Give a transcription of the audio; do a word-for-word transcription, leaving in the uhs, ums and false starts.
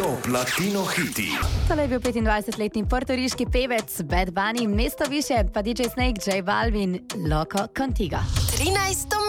Top Latino hiti. Tole je bil petindvajsetletni portoriški pevec Bad Bunny, mesto više pa D J Snake, J Balvin, Loco Contigo. trinajsto